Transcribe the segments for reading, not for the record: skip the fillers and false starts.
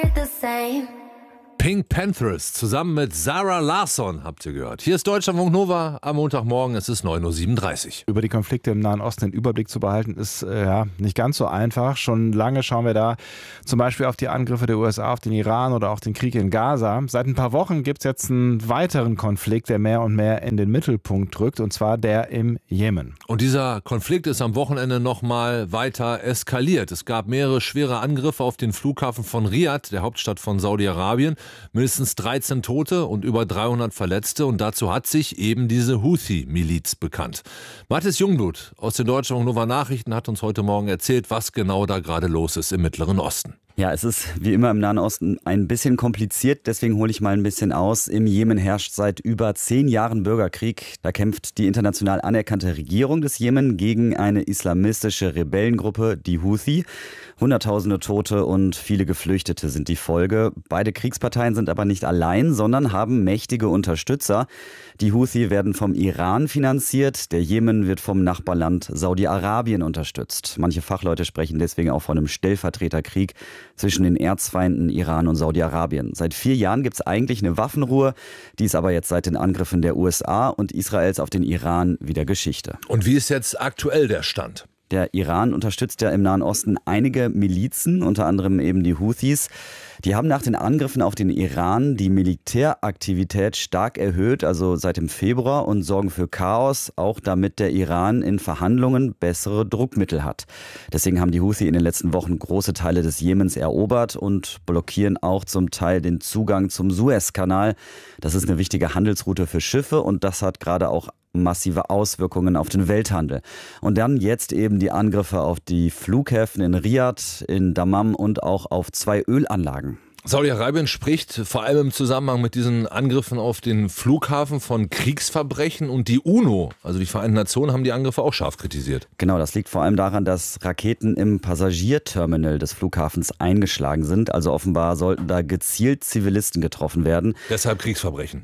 Pink Panthers zusammen mit Zara Larsson habt ihr gehört. Hier ist Deutschlandfunk Nova am Montagmorgen, es ist 9:37 Uhr. Über die Konflikte im Nahen Osten den Überblick zu behalten, ist nicht ganz so einfach. Schon lange schauen wir da zum Beispiel auf die Angriffe der USA auf den Iran oder auch den Krieg in Gaza. Seit ein paar Wochen gibt es jetzt einen weiteren Konflikt, der mehr und mehr in den Mittelpunkt rückt, und zwar der im Jemen. Und dieser Konflikt ist am Wochenende nochmal weiter eskaliert. Es gab mehrere schwere Angriffe auf den Flughafen von Riad, der Hauptstadt von Saudi-Arabien. Mindestens 13 Tote und über 300 Verletzte. Und dazu hat sich eben diese Houthi-Miliz bekannt. Mathis Jungblut aus den Deutschlandfunk Nova Nachrichten hat uns heute Morgen erzählt, was genau da gerade los ist im Mittleren Osten. Ja, es ist wie immer im Nahen Osten ein bisschen kompliziert, deswegen hole ich mal ein bisschen aus. Im Jemen herrscht seit über 10 Jahren Bürgerkrieg. Da kämpft die international anerkannte Regierung des Jemen gegen eine islamistische Rebellengruppe, die Houthi. Hunderttausende Tote und viele Geflüchtete sind die Folge. Beide Kriegsparteien sind aber nicht allein, sondern haben mächtige Unterstützer. Die Houthi werden vom Iran finanziert, der Jemen wird vom Nachbarland Saudi-Arabien unterstützt. Manche Fachleute sprechen deswegen auch von einem Stellvertreterkrieg zwischen den Erzfeinden Iran und Saudi-Arabien. Seit 4 Jahren gibt es eigentlich eine Waffenruhe, die ist aber jetzt seit den Angriffen der USA und Israels auf den Iran wieder Geschichte. Und wie ist jetzt aktuell der Stand? Der Iran unterstützt ja im Nahen Osten einige Milizen, unter anderem eben die Houthis. Die haben nach den Angriffen auf den Iran die Militäraktivität stark erhöht, also seit dem Februar, und sorgen für Chaos, auch damit der Iran in Verhandlungen bessere Druckmittel hat. Deswegen haben die Houthi in den letzten Wochen große Teile des Jemens erobert und blockieren auch zum Teil den Zugang zum Suezkanal. Das ist eine wichtige Handelsroute für Schiffe und das hat gerade auch massive Auswirkungen auf den Welthandel. Und dann jetzt eben die Angriffe auf die Flughäfen in Riad, in Dammam und auch auf 2 Ölanlagen. Saudi-Arabien spricht vor allem im Zusammenhang mit diesen Angriffen auf den Flughafen von Kriegsverbrechen, und die UNO, also die Vereinten Nationen, haben die Angriffe auch scharf kritisiert. Genau, das liegt vor allem daran, dass Raketen im Passagierterminal des Flughafens eingeschlagen sind. Also offenbar sollten da gezielt Zivilisten getroffen werden. Deshalb Kriegsverbrechen.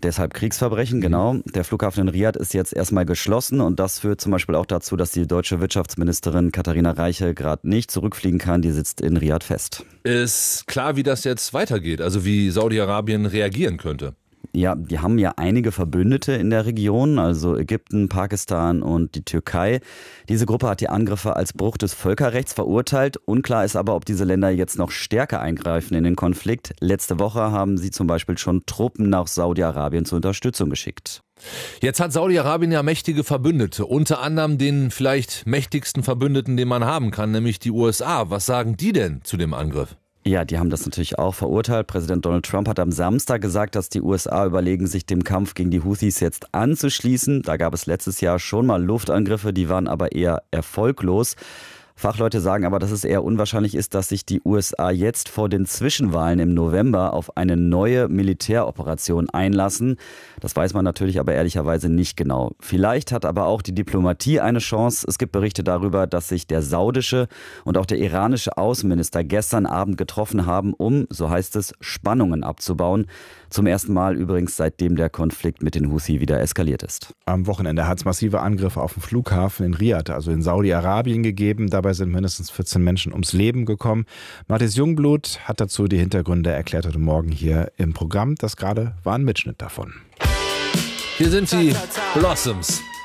Genau. Der Flughafen in Riad ist jetzt erstmal geschlossen und das führt zum Beispiel auch dazu, dass die deutsche Wirtschaftsministerin Katharina Reiche gerade nicht zurückfliegen kann. Die sitzt in Riad fest. Ist klar, wie das jetzt weitergeht, also wie Saudi-Arabien reagieren könnte? Ja, die haben ja einige Verbündete in der Region, also Ägypten, Pakistan und die Türkei. Diese Gruppe hat die Angriffe als Bruch des Völkerrechts verurteilt. Unklar ist aber, ob diese Länder jetzt noch stärker eingreifen in den Konflikt. Letzte Woche haben sie zum Beispiel schon Truppen nach Saudi-Arabien zur Unterstützung geschickt. Jetzt hat Saudi-Arabien ja mächtige Verbündete, unter anderem den vielleicht mächtigsten Verbündeten, den man haben kann, nämlich die USA. Was sagen die denn zu dem Angriff? Ja, die haben das natürlich auch verurteilt. Präsident Donald Trump hat am Samstag gesagt, dass die USA überlegen, sich dem Kampf gegen die Houthis jetzt anzuschließen. Da gab es letztes Jahr schon mal Luftangriffe, die waren aber eher erfolglos. Fachleute sagen aber, dass es eher unwahrscheinlich ist, dass sich die USA jetzt vor den Zwischenwahlen im November auf eine neue Militäroperation einlassen. Das weiß man natürlich aber ehrlicherweise nicht genau. Vielleicht hat aber auch die Diplomatie eine Chance. Es gibt Berichte darüber, dass sich der saudische und auch der iranische Außenminister gestern Abend getroffen haben, um, so heißt es, Spannungen abzubauen. Zum ersten Mal übrigens, seitdem der Konflikt mit den Houthi wieder eskaliert ist. Am Wochenende hat es massive Angriffe auf den Flughafen in Riad, also in Saudi-Arabien, gegeben. Dabei sind mindestens 14 Menschen ums Leben gekommen. Mathis Jungblut hat dazu die Hintergründe erklärt heute Morgen hier im Programm. Das gerade war ein Mitschnitt davon. Hier sind die Blossoms.